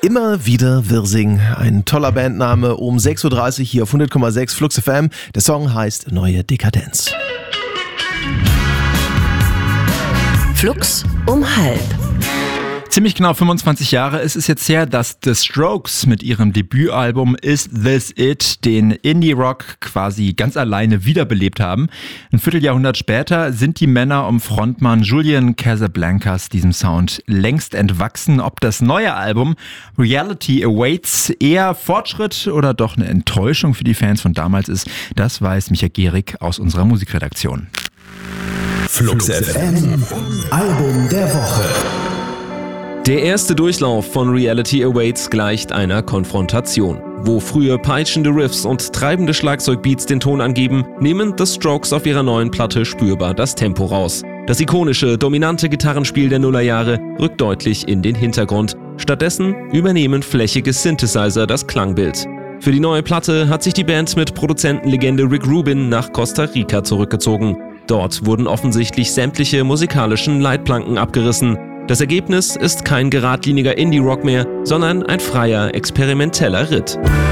Immer wieder Wirsing, ein toller Bandname, um 6.30 Uhr hier auf 100,6 Flux FM. Der Song heißt Neue Dekadenz. Flux um halb. Ziemlich genau 25 Jahre ist es jetzt her, dass The Strokes mit ihrem Debütalbum Is This It den Indie-Rock quasi ganz alleine wiederbelebt haben. Ein Vierteljahrhundert später sind die Männer um Frontmann Julian Casablancas diesem Sound längst entwachsen. Ob das neue Album Reality Awaits eher Fortschritt oder doch eine Enttäuschung für die Fans von damals ist, das weiß Michael Gehrig aus unserer Musikredaktion. Flux FM, Album der Woche. Der erste Durchlauf von Reality Awaits gleicht einer Konfrontation. Wo früher peitschende Riffs und treibende Schlagzeugbeats den Ton angeben, nehmen The Strokes auf ihrer neuen Platte spürbar das Tempo raus. Das ikonische, dominante Gitarrenspiel der Nullerjahre rückt deutlich in den Hintergrund. Stattdessen übernehmen flächige Synthesizer das Klangbild. Für die neue Platte hat sich die Band mit Produzentenlegende Rick Rubin nach Costa Rica zurückgezogen. Dort wurden offensichtlich sämtliche musikalischen Leitplanken abgerissen. Das Ergebnis ist kein geradliniger Indie-Rock mehr, sondern ein freier, experimenteller Ritt.